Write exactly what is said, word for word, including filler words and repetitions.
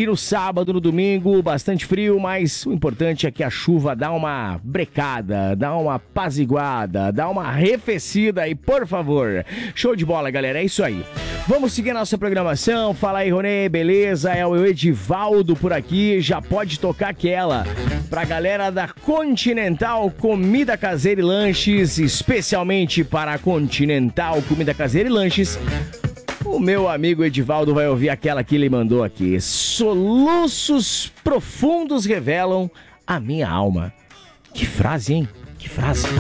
ali no sábado, no domingo, bastante frio, mas o importante é que a chuva dá uma brecada, dá uma apaziguada, dá uma arrefecida aí, por favor. Show de bola, galera, é isso aí. Vamos seguir a nossa programação. Fala aí, Ronê, beleza? É o Edivaldo por aqui, já pode tocar aquela. Pra galera da Continental Comida Caseira e Lanches, especialmente para a Continental Comida Caseira e Lanches, o meu amigo Edivaldo vai ouvir aquela que ele mandou aqui. Soluços profundos revelam a minha alma. Que frase, hein? Que frase.